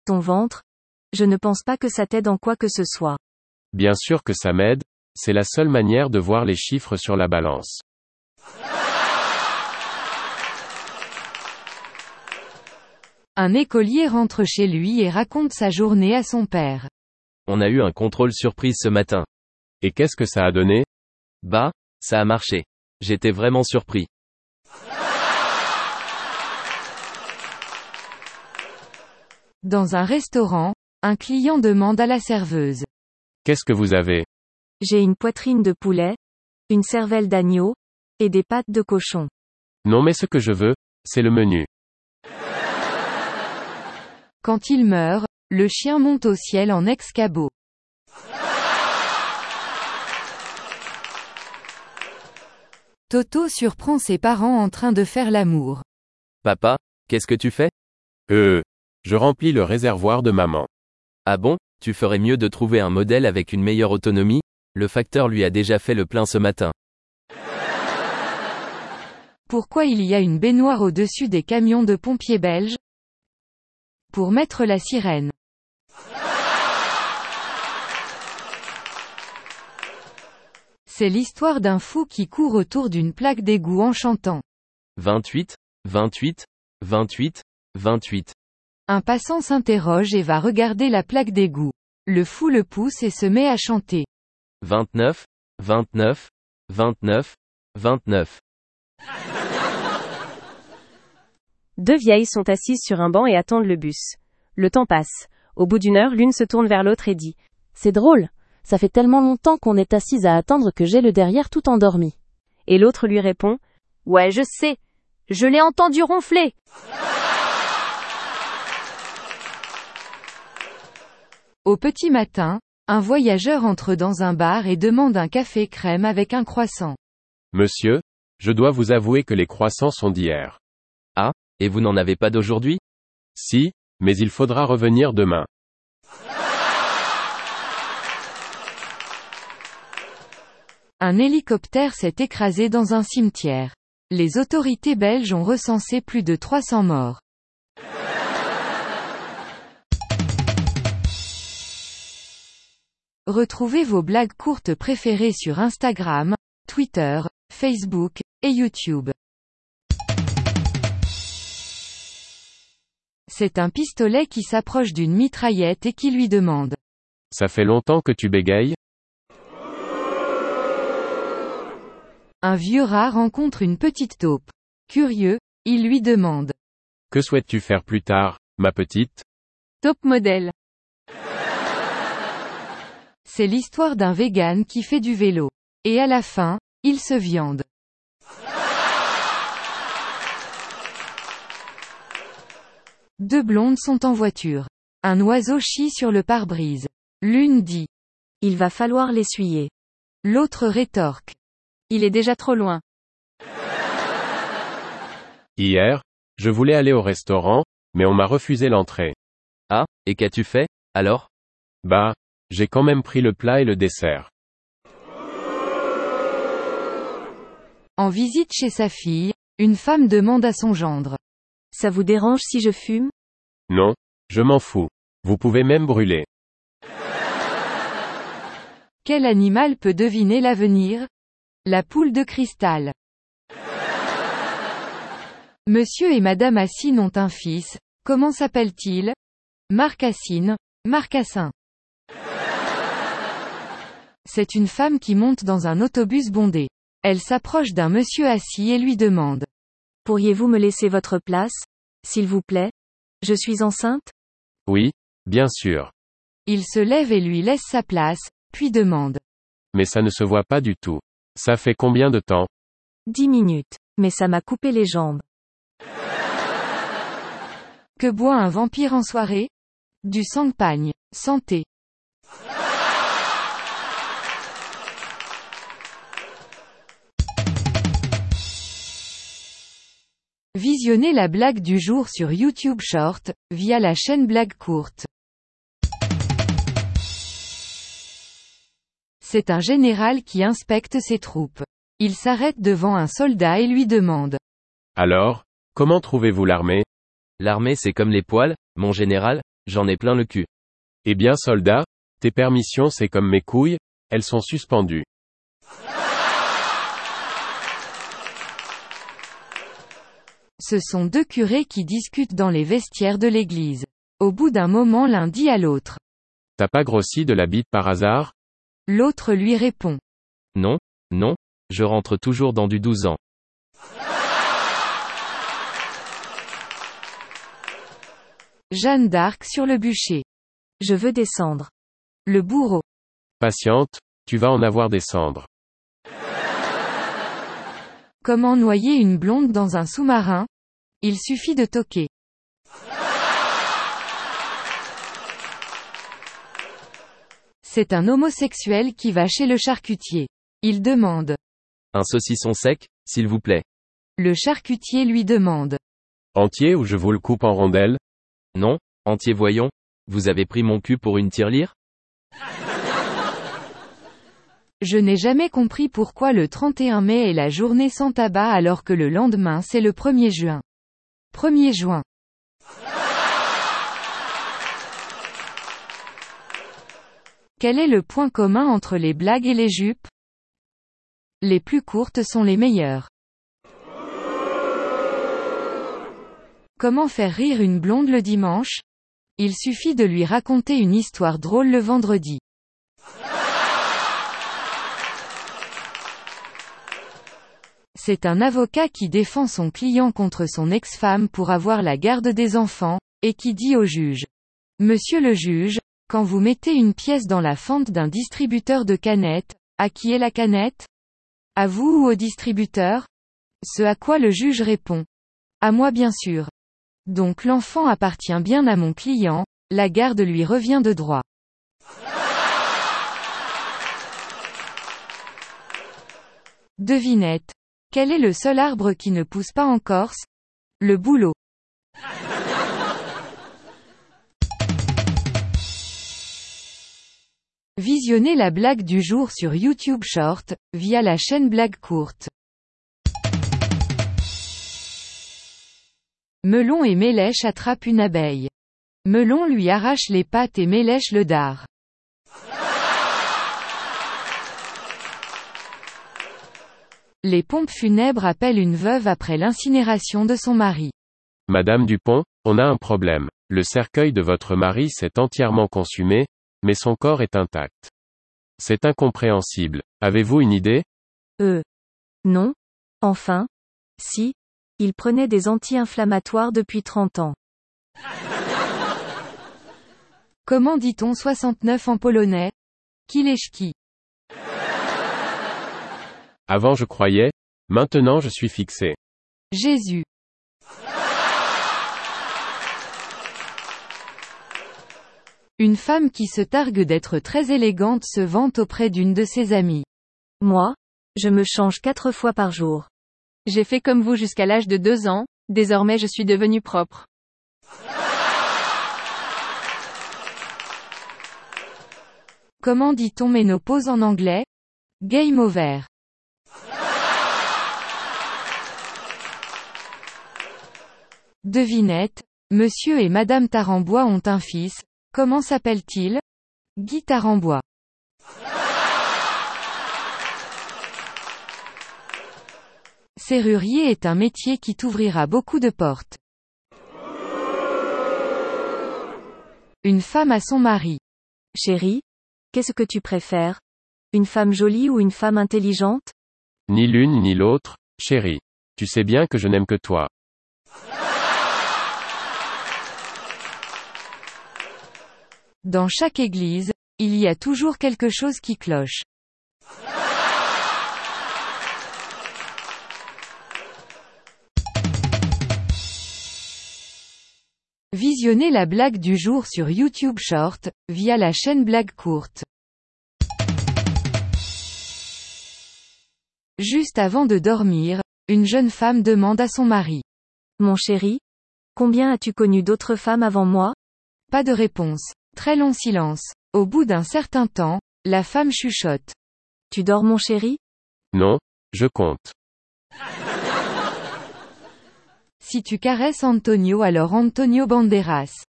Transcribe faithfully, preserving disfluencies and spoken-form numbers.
ton ventre? Je ne pense pas que ça t'aide en quoi que ce soit. Bien sûr que ça m'aide, c'est la seule manière de voir les chiffres sur la balance. Un écolier rentre chez lui et raconte sa journée à son père. On a eu un contrôle surprise ce matin. Et qu'est-ce que ça a donné? Bah, ça a marché. J'étais vraiment surpris. Dans un restaurant, un client demande à la serveuse. Qu'est-ce que vous avez? J'ai une poitrine de poulet, une cervelle d'agneau, et des pattes de cochon. Non mais ce que je veux, c'est le menu. Quand il meurt, le chien monte au ciel en escabeau. Toto surprend ses parents en train de faire l'amour. Papa, qu'est-ce que tu fais? Euh, je remplis le réservoir de maman. Ah bon, tu ferais mieux de trouver un modèle avec une meilleure autonomie, le facteur lui a déjà fait le plein ce matin. Pourquoi il y a une baignoire au-dessus des camions de pompiers belges? Pour mettre la sirène. C'est l'histoire d'un fou qui court autour d'une plaque d'égout en chantant. vingt-huit, vingt-huit, vingt-huit, vingt-huit. Un passant s'interroge et va regarder la plaque d'égout. Le fou le pousse et se met à chanter. vingt-neuf, vingt-neuf, vingt-neuf, vingt-neuf. Deux vieilles sont assises sur un banc et attendent le bus. Le temps passe. Au bout d'une heure, l'une se tourne vers l'autre et dit « C'est drôle, ça fait tellement longtemps qu'on est assise à attendre que j'ai le derrière tout endormi. » Et l'autre lui répond « Ouais, je sais, je l'ai entendu ronfler. » Au petit matin, un voyageur entre dans un bar et demande un café crème avec un croissant. Monsieur, je dois vous avouer que les croissants sont d'hier. Ah, et vous n'en avez pas d'aujourd'hui? Si, mais il faudra revenir demain. Un hélicoptère s'est écrasé dans un cimetière. Les autorités belges ont recensé plus de trois cents morts. Retrouvez vos blagues courtes préférées sur Instagram, Twitter, Facebook, et YouTube. C'est un pistolet qui s'approche d'une mitraillette et qui lui demande. Ça fait longtemps que tu bégayes? Un vieux rat rencontre une petite taupe. Curieux, il lui demande. Que souhaites-tu faire plus tard, ma petite? Top modèle. C'est l'histoire d'un vegan qui fait du vélo. Et à la fin, il se viande. Deux blondes sont en voiture. Un oiseau chie sur le pare-brise. L'une dit. Il va falloir l'essuyer. L'autre rétorque. Il est déjà trop loin. Hier, je voulais aller au restaurant, mais on m'a refusé l'entrée. Ah, et qu'as-tu fait, alors? Bah, j'ai quand même pris le plat et le dessert. En visite chez sa fille, une femme demande à son gendre. Ça vous dérange si je fume? Non, je m'en fous. Vous pouvez même brûler. Quel animal peut deviner l'avenir? La poule de cristal. Monsieur et Madame Assine ont un fils. Comment s'appelle-t-il? Marcassine, Marcassin. C'est une femme qui monte dans un autobus bondé. Elle s'approche d'un monsieur assis et lui demande. Pourriez-vous me laisser votre place, s'il vous plaît? Je suis enceinte? Oui, bien sûr. Il se lève et lui laisse sa place, puis demande. Mais ça ne se voit pas du tout. Ça fait combien de temps? Dix minutes. Mais ça m'a coupé les jambes. Que boit un vampire en soirée? Du champagne. Santé. Visionnez la blague du jour sur YouTube Short, via la chaîne Blague Courte. C'est un général qui inspecte ses troupes. Il s'arrête devant un soldat et lui demande. Alors, comment trouvez-vous l'armée? L'armée c'est comme les poils, mon général? J'en ai plein le cul. Eh bien soldat, tes permissions c'est comme mes couilles, elles sont suspendues. Ce sont deux curés qui discutent dans les vestiaires de l'église. Au bout d'un moment l'un dit à l'autre. T'as pas grossi de la bite par hasard? L'autre lui répond. Non, non, je rentre toujours dans du douze ans. Jeanne d'Arc sur le bûcher. Je veux descendre. Le bourreau. Patiente, tu vas en avoir des cendres. Comment noyer une blonde dans un sous-marin? Il suffit de toquer. C'est un homosexuel qui va chez le charcutier. Il demande. Un saucisson sec, s'il vous plaît. Le charcutier lui demande. Entier ou je vous le coupe en rondelles? Non, entier voyons. Vous avez pris mon cul pour une tirelire? Je n'ai jamais compris pourquoi le trente et un mai est la journée sans tabac alors que le lendemain c'est le premier juin. premier juin. Quel est le point commun entre les blagues et les jupes? Les plus courtes sont les meilleures. Comment faire rire une blonde le dimanche? Il suffit de lui raconter une histoire drôle le vendredi. C'est un avocat qui défend son client contre son ex-femme pour avoir la garde des enfants, et qui dit au juge. Monsieur le juge, quand vous mettez une pièce dans la fente d'un distributeur de canettes, à qui est la canette? À vous ou au distributeur? Ce à quoi le juge répond. À moi bien sûr. Donc l'enfant appartient bien à mon client, la garde lui revient de droit. Devinette. Quel est le seul arbre qui ne pousse pas en Corse? Le bouleau. Visionnez la blague du jour sur YouTube Short, via la chaîne Blague Courte. Melon et Mélèche attrapent une abeille. Melon lui arrache les pattes et Mélèche le dard. Les pompes funèbres appellent une veuve après l'incinération de son mari. Madame Dupont, on a un problème. Le cercueil de votre mari s'est entièrement consumé, mais son corps est intact. C'est incompréhensible. Avez-vous une idée? Euh. Non. Enfin. Si. Il prenait des anti-inflammatoires depuis trente ans. Comment dit-on soixante-neuf en polonais? Kileszki. Avant je croyais, maintenant je suis fixé. Jésus. Une femme qui se targue d'être très élégante se vante auprès d'une de ses amies. Moi, je me change quatre fois par jour. J'ai fait comme vous jusqu'à l'âge de deux ans, désormais je suis devenue propre. Comment dit-on ménopause en anglais? Game over. Devinette. Monsieur et Madame Tarambois ont un fils. Comment s'appelle-t-il? Guy Tarambois. Serrurier est un métier qui t'ouvrira beaucoup de portes. Une femme à son mari. Chérie, qu'est-ce que tu préfères? Une femme jolie ou une femme intelligente? Ni l'une ni l'autre, chérie. Tu sais bien que je n'aime que toi. Dans chaque église, il y a toujours quelque chose qui cloche. Visionnez la blague du jour sur YouTube Short, via la chaîne Blague Courte. Juste avant de dormir, une jeune femme demande à son mari. Mon chéri, combien as-tu connu d'autres femmes avant moi? Pas de réponse. Très long silence. Au bout d'un certain temps, la femme chuchote. Tu dors mon chéri? Non, je compte. Si tu caresses Antonio alors Antonio Banderas.